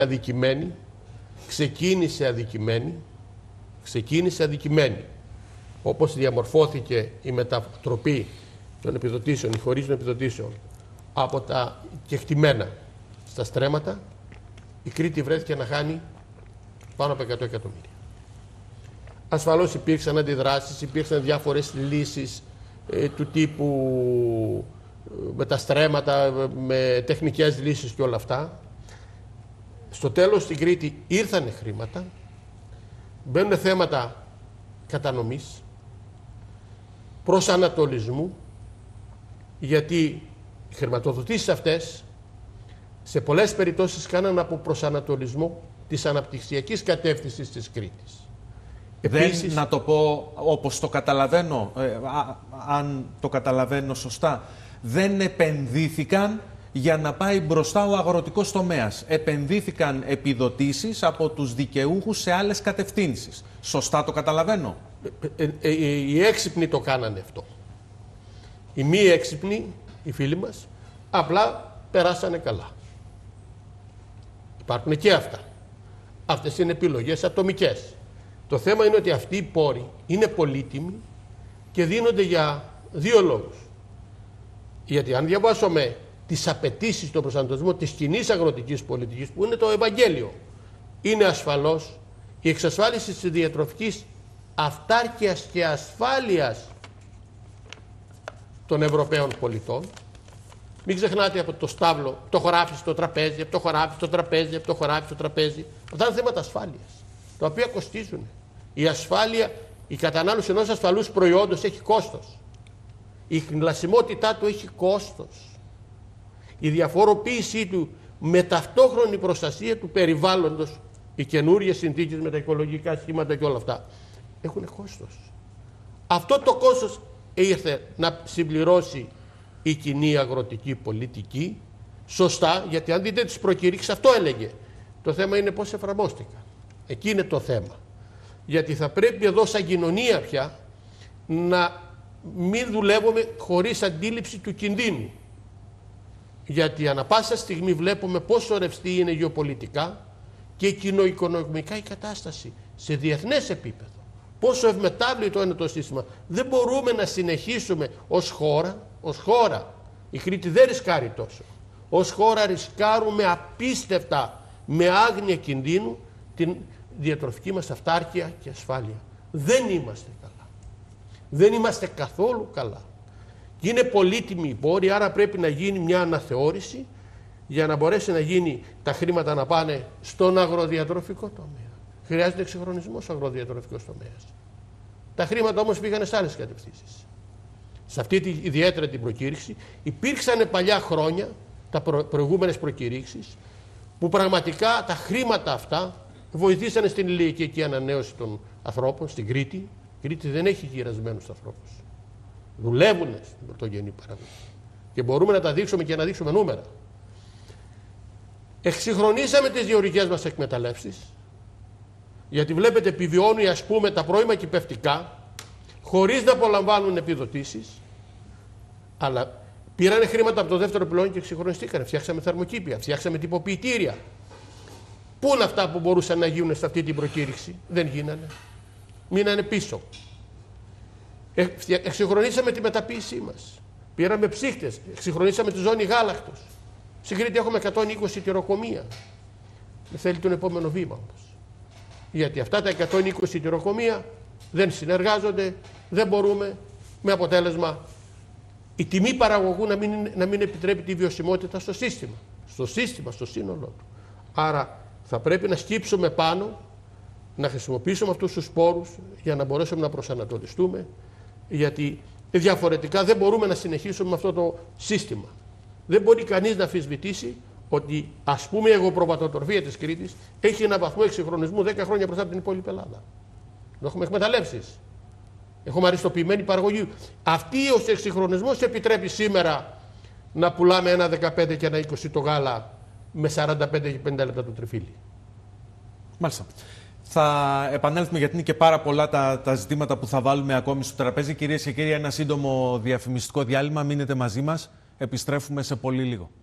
αδικημένη, ξεκίνησε αδικημένη. Όπως διαμορφώθηκε η μετατροπή των επιδοτήσεων, η χωρίς των επιδοτήσεων από τα κεκτημένα στα στρέμματα, η Κρήτη βρέθηκε να χάνει πάνω από 100 εκατομμύρια. Ασφαλώς υπήρξαν αντιδράσεις, υπήρξαν διάφορες λύσεις του τύπου με τα στρέμματα, με τεχνικές λύσεις και όλα αυτά. Στο τέλος στην Κρήτη ήρθανε χρήματα, μπαίνουν θέματα κατανομής, προσανατολισμού, γιατί οι χρηματοδοτήσεις αυτές σε πολλές περιπτώσεις κάναν από προσανατολισμό της αναπτυξιακής κατεύθυνσης της Κρήτης. Επίσης, να το πω όπως το καταλαβαίνω, αν το καταλαβαίνω σωστά, δεν επενδύθηκαν για να πάει μπροστά ο αγροτικός τομέας. Επενδύθηκαν επιδοτήσεις από τους δικαιούχους σε άλλες κατευθύνσεις. Σωστά το καταλαβαίνω? Οι έξυπνοι το κάνανε αυτό. Οι μη έξυπνοι, οι φίλοι μας, απλά περάσανε καλά. Υπάρχουν και αυτά. Αυτές είναι επιλογές ατομικές. Το θέμα είναι ότι αυτοί οι πόροι είναι πολύτιμοι και δίνονται για δύο λόγους. Γιατί αν διαβάσουμε τις απαιτήσεις του προσανατολισμού της κοινής αγροτικής πολιτικής, που είναι το Ευαγγέλιο, είναι ασφαλώς η εξασφάλιση της διατροφικής αυτάρκειας και ασφάλειας των Ευρωπαίων πολιτών. Μην ξεχνάτε από το στάβλο, το χωράφι στο τραπέζι, από το χωράφι στο τραπέζι, από το χωράφι στο τραπέζι. Αυτά είναι θέματα ασφάλειας, τα οποία κοστίζουν. Η ασφάλεια, η κατανάλωση ενός ασφαλούς προϊόντος έχει κόστος. Η χνηλασιμότητά του έχει κόστος. Η διαφοροποίησή του με ταυτόχρονη προστασία του περιβάλλοντος, οι καινούριες συνθήκες με τα οικολογικά σχήματα και όλα αυτά, έχουν κόστος. Αυτό το κόστος ήρθε να συμπληρώσει η κοινή αγροτική πολιτική, σωστά, γιατί αν δείτε τις προκηρύξεις, αυτό έλεγε. Το θέμα είναι πώς εφαρμόστηκαν. Εκεί είναι το θέμα. Γιατί θα πρέπει εδώ σαν κοινωνία πια να μην δουλεύουμε χωρίς αντίληψη του κινδύνου. Γιατί ανά πάσα στιγμή βλέπουμε πόσο ρευστή είναι γεωπολιτικά και κοινοοικονομικά η κατάσταση σε διεθνές επίπεδο. Πόσο ευμετάβλητο είναι το σύστημα. Δεν μπορούμε να συνεχίσουμε ως χώρα. Η Κρήτη δεν ρισκάρει τόσο. Ως χώρα ρισκάρουμε απίστευτα, με άγνοια κινδύνου, την διατροφική μας αυτάρκεια και ασφάλεια. Δεν είμαστε καλά. Δεν είμαστε καθόλου καλά. Και είναι πολύτιμοι οι πόροι, άρα πρέπει να γίνει μια αναθεώρηση για να μπορέσει να γίνει τα χρήματα να πάνε στον αγροδιατροφικό τομέα. Χρειάζεται εξυγχρονισμός ο αγροδιατροφικός τομέας. Τα χρήματα όμως πήγανε σε άλλες κατευθύνσεις. Σε αυτή ιδιαίτερα την προκήρυξη υπήρξαν παλιά χρόνια, τα προηγούμενες προκηρύξεις, που πραγματικά τα χρήματα αυτά βοηθήσανε στην ηλικιακή ανανέωση των ανθρώπων στην Κρήτη. Η Κρήτη δεν έχει γυρασμένους ανθρώπους. Δουλεύουν στην πρωτογενή παραγωγή. Και μπορούμε να τα δείξουμε και να δείξουμε νούμερα. Εξυγχρονίσαμε τις γεωργικές μας εκμεταλλεύσεις, γιατί βλέπετε επιβιώνουν, ας πούμε, τα πρώιμα κυπευτικά χωρίς να απολαμβάνουν επιδοτήσεις, αλλά πήρανε χρήματα από το δεύτερο πυλώνα και εξυγχρονιστήκανε. Φτιάξαμε θερμοκήπια, φτιάξαμε τυποποιητήρια. Πού είναι αυτά που μπορούσαν να γίνουν σε αυτή την προκήρυξη? Δεν γίνανε. Μείνανε πίσω. Εξυγχρονίσαμε τη μεταποίησή μας. Πήραμε ψύχτες, εξυγχρονίσαμε τη ζώνη γάλακτος. Στην Κρήτη έχουμε 120 τυροκομεία. Θέλει τον επόμενο βήμα όμως. Γιατί αυτά τα 120 τυροκομεία δεν συνεργάζονται, δεν μπορούμε, με αποτέλεσμα η τιμή παραγωγού να μην επιτρέπει τη βιωσιμότητα στο σύστημα, στο σύνολό του. Άρα θα πρέπει να σκύψουμε πάνω, να χρησιμοποιήσουμε αυτούς τους πόρους για να μπορέσουμε να προσανατολιστούμε, γιατί διαφορετικά δεν μπορούμε να συνεχίσουμε με αυτό το σύστημα. Δεν μπορεί κανείς να αμφισβητήσει ότι, ας πούμε, η εγωπροβατοτροφία της Κρήτης έχει ένα βαθμό εξυγχρονισμού 10 χρόνια μπροστά από την υπόλοιπη Ελλάδα. Το έχουμε εκμεταλλεύσεις. Έχουμε αριστοποιημένη παραγωγή. Αυτή ο εξυγχρονισμός επιτρέπει σήμερα να πουλάμε ένα 15 και ένα 20 το γάλα με 45 και 50 λεπτά το τριφύλι. Μάλιστα. Θα επανέλθουμε, γιατί είναι και πάρα πολλά τα ζητήματα που θα βάλουμε ακόμη στο τραπέζι. Κυρίες και κύριοι, ένα σύντομο διαφημιστικό διάλειμμα. Μείνετε μαζί μας. Επιστρέφουμε σε πολύ λίγο.